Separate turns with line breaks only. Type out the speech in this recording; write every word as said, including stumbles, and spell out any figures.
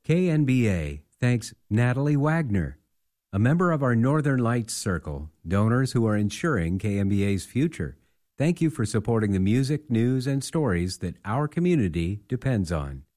K N B A thanks Natalie Wagner, a member of our Northern Lights Circle, donors who are ensuring K N B A's future. Thank you for supporting the music, news, and stories that our community depends on.